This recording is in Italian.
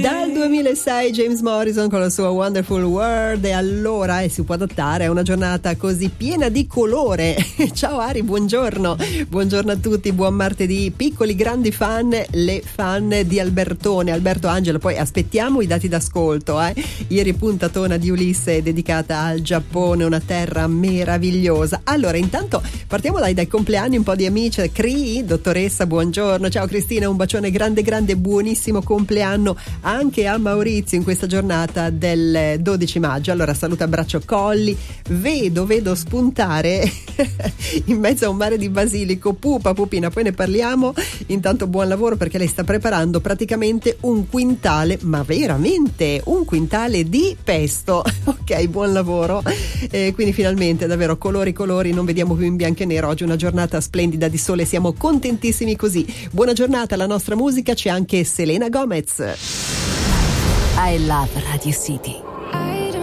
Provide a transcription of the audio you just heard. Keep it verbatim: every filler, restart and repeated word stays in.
Dal duemilasei James Morrison con la sua Wonderful World, e allora eh, si può adattare a una giornata così piena di colore. Ciao Ari, buongiorno, buongiorno a tutti, buon martedì, piccoli grandi fan, le fan di Albertone, Alberto Angelo. Poi aspettiamo i dati d'ascolto, eh. Ieri puntatona di Ulisse dedicata al Giappone, una terra meravigliosa. Allora intanto partiamo dai, dai compleanni, un po' di amici. Cri, dottoressa, buongiorno, ciao Cristina, un bacione grande grande, buonissimo compleanno anche a Maurizio in questa giornata del dodici maggio. Allora saluto, abbraccio, colli. Vedo, vedo spuntare in mezzo a un mare di basilico pupa, pupina, poi ne parliamo. Intanto buon lavoro, perché lei sta preparando praticamente un quintale, ma veramente un quintale di pesto. Ok, buon lavoro. Eh, quindi finalmente davvero colori colori, non vediamo più in bianco e nero. Oggi una giornata splendida di sole, siamo contentissimi così. Buona giornata, la nostra musica, c'è anche Selena Gomez. I love Radio City.